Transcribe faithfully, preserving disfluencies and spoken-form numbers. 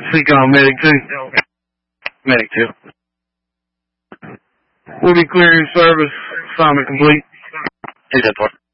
Seacom Medic two. Medic two. We'll be clearing service. Assignment complete. Two ten four.